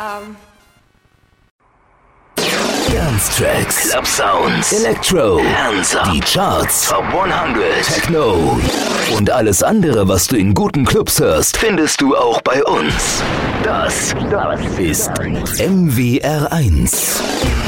Dance Tracks, Club Sounds, Electro, Hands Up, die Charts, Top 100, Techno und alles andere, was du in guten Clubs hörst, findest du auch bei uns. Das ist MWR1.